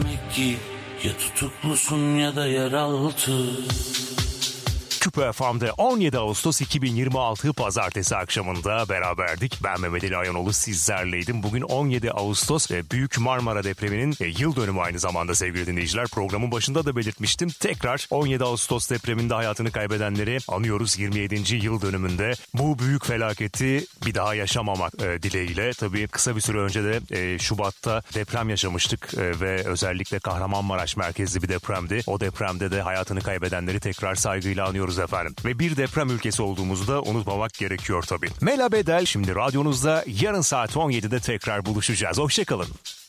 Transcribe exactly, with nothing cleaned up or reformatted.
Demek ki ya tutuklusun ya da yeraltı. Küpe F M'de on yedi Ağustos iki bin yirmi altı Pazartesi akşamında beraberdik. Ben Mehmet Ali Ayanoğlu sizlerleydim. Bugün on yedi Ağustos ve Büyük Marmara depreminin yıl dönümü aynı zamanda sevgili dinleyiciler. Programın başında da belirtmiştim. Tekrar on yedi Ağustos depreminde hayatını kaybedenleri anıyoruz yirmi yedinci yıl dönümünde. Bu büyük felaketi bir daha yaşamamak e, dileğiyle. Tabii kısa bir süre önce de e, Şubat'ta deprem yaşamıştık e, ve özellikle Kahramanmaraş merkezli bir depremdi. O depremde de hayatını kaybedenleri tekrar saygıyla anıyoruz efendim. Ve bir deprem ülkesi olduğumuzu da unutmamak gerekiyor tabii. Mela Bedel şimdi radyonuzda, yarın saat on yedide tekrar buluşacağız. Hoşçakalın.